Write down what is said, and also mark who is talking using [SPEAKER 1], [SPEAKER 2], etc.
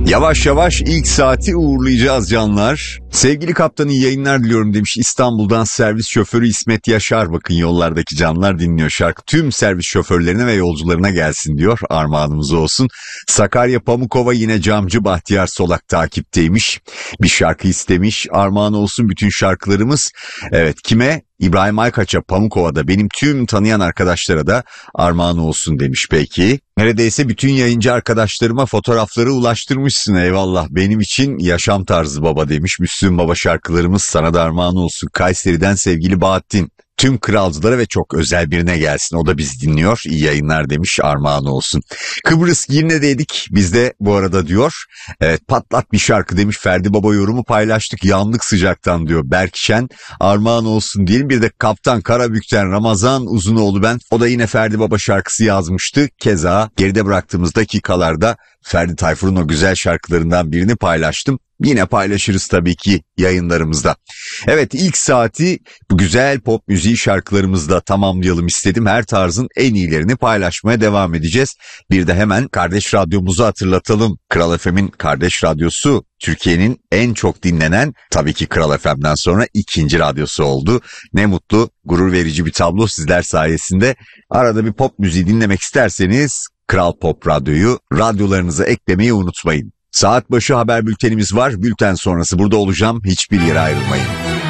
[SPEAKER 1] Yavaş yavaş ilk saati uğurlayacağız canlar. Sevgili kaptanın yayınlar diliyorum demiş İstanbul'dan servis şoförü İsmet Yaşar. Bakın yollardaki canlar dinliyor şarkı. Tüm servis şoförlerine ve yolcularına gelsin diyor. Armağanımız olsun. Sakarya Pamukova yine camcı Bahtiyar Solak takipteymiş. Bir şarkı istemiş. Armağan olsun bütün şarkılarımız. Evet, kime? İbrahim Aykaç'a Pamukova'da benim tüm tanıyan arkadaşlara da armağan olsun demiş peki. Neredeyse bütün yayıncı arkadaşlarıma fotoğrafları ulaştırmışsın, eyvallah, benim için yaşam tarzı baba demiş. Müslüm Baba şarkılarımız sana da armağan olsun. Kayseri'den sevgili Bahattin. Tüm kralcılara ve çok özel birine gelsin. O da bizi dinliyor. İyi yayınlar demiş, armağan olsun. Kıbrıs Girne'deydik biz de bu arada diyor. Evet, patlat bir şarkı demiş. Ferdi Baba yorumu paylaştık. Yandık sıcaktan diyor Berkşen. Armağan olsun diyelim. Bir de Kaptan Karabük'ten Ramazan Uzunoğlu ben. O da yine Ferdi Baba şarkısı yazmıştı. Keza geride bıraktığımız dakikalarda Ferdi Tayfur'un o güzel şarkılarından birini paylaştım. Yine paylaşırız tabii ki yayınlarımızda. Evet, ilk saati bu güzel pop müziği şarkılarımızla tamamlayalım istedim. Her tarzın en iyilerini paylaşmaya devam edeceğiz. Bir de hemen kardeş radyomuzu hatırlatalım. Kral FM'in kardeş radyosu Türkiye'nin en çok dinlenen, tabii ki Kral FM'den sonra ikinci radyosu oldu. Ne mutlu, gurur verici bir tablo sizler sayesinde. Arada bir pop müziği dinlemek isterseniz Kral Pop Radyo'yu radyolarınıza eklemeyi unutmayın. Saat başı haber bültenimiz var. Bülten sonrası burada olacağım. Hiçbir yere ayrılmayın.